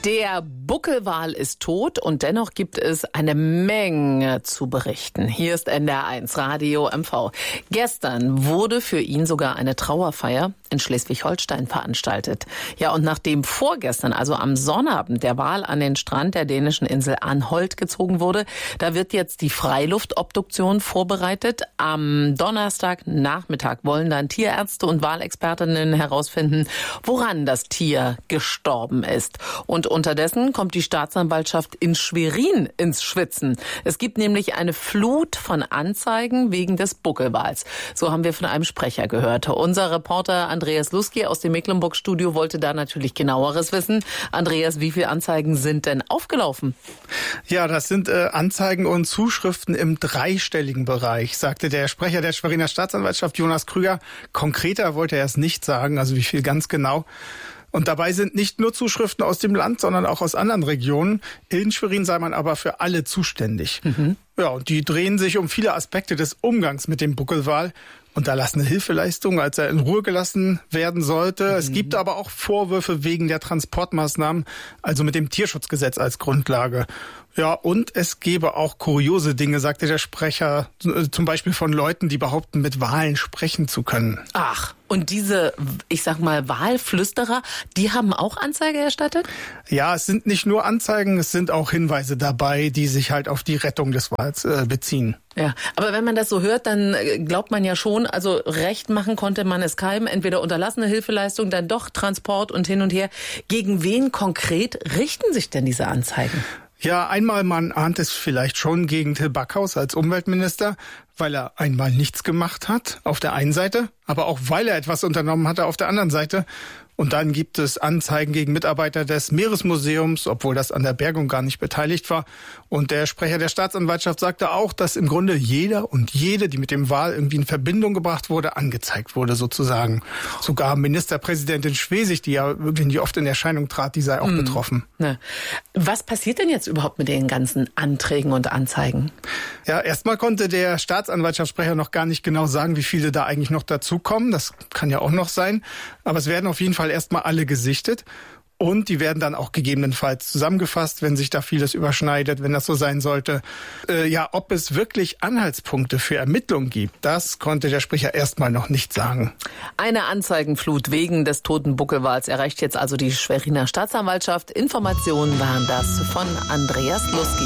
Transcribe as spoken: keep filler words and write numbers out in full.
Der Buckelwal ist tot und dennoch gibt es eine Menge zu berichten. Hier ist N D R eins Radio M V. Gestern wurde für ihn sogar eine Trauerfeier in Schleswig-Holstein veranstaltet. Ja, und nachdem vorgestern, also am Sonnabend, der Wal an den Strand der dänischen Insel Anholt gezogen wurde, da wird jetzt die Freiluftobduktion vorbereitet. Am Donnerstagnachmittag wollen dann Tierärzte und Walexpertinnen herausfinden, woran das Tier gestorben ist. Und unterdessen kommt die Staatsanwaltschaft in Schwerin ins Schwitzen. Es gibt nämlich eine Flut von Anzeigen wegen des Buckelwals. So haben wir von einem Sprecher gehört. Unser Reporter Andreas Luski aus dem Mecklenburg-Studio wollte da natürlich genaueres wissen. Andreas, wie viele Anzeigen sind denn aufgelaufen? Ja, das sind äh, Anzeigen und Zuschriften im dreistelligen Bereich, sagte der Sprecher der Schweriner Staatsanwaltschaft Jonas Krüger. Konkreter wollte er es nicht sagen, also wie viel ganz genau. Und dabei sind nicht nur Zuschriften aus dem Land, sondern auch aus anderen Regionen. In Schwerin sei man aber für alle zuständig. Mhm. Ja, und die drehen sich um viele Aspekte des Umgangs mit dem Buckelwal. Unterlassene Hilfeleistung, als er in Ruhe gelassen werden sollte. Mhm. Es gibt aber auch Vorwürfe wegen der Transportmaßnahmen, also mit dem Tierschutzgesetz als Grundlage. Ja, und es gäbe auch kuriose Dinge, sagte der Sprecher, zum Beispiel von Leuten, die behaupten, mit Walen sprechen zu können. Ach, und diese, ich sag mal, Walflüsterer, die haben auch Anzeige erstattet? Ja, es sind nicht nur Anzeigen, es sind auch Hinweise dabei, die sich halt auf die Rettung des Wals äh, beziehen. Ja, aber wenn man das so hört, dann glaubt man ja schon, also recht machen konnte man es keinem, entweder unterlassene Hilfeleistung, dann doch Transport und hin und her. Gegen wen konkret richten sich denn diese Anzeigen? Ja, einmal, man ahnt es vielleicht schon gegen Till Backhaus als Umweltminister, weil er einmal nichts gemacht hat, auf der einen Seite, aber auch weil er etwas unternommen hatte, auf der anderen Seite. Und dann gibt es Anzeigen gegen Mitarbeiter des Meeresmuseums, obwohl das an der Bergung gar nicht beteiligt war. Und der Sprecher der Staatsanwaltschaft sagte auch, dass im Grunde jeder und jede, die mit dem Wal irgendwie in Verbindung gebracht wurde, angezeigt wurde sozusagen. Sogar Ministerpräsidentin Schwesig, die ja wirklich nicht oft in Erscheinung trat, die sei auch mhm. betroffen. Ja. Was passiert denn jetzt überhaupt mit den ganzen Anträgen und Anzeigen? Ja, erstmal konnte der Staatsanwaltschaftssprecher noch gar nicht genau sagen, wie viele da eigentlich noch dazukommen. Das kann ja auch noch sein. Aber es werden auf jeden Fall erstmal alle gesichtet und die werden dann auch gegebenenfalls zusammengefasst, wenn sich da vieles überschneidet, wenn das so sein sollte. Äh, ja, ob es wirklich Anhaltspunkte für Ermittlungen gibt, das konnte der Sprecher erstmal noch nicht sagen. Eine Anzeigenflut wegen des toten Buckelwals erreicht jetzt also die Schweriner Staatsanwaltschaft. Informationen waren das von Andreas Luski.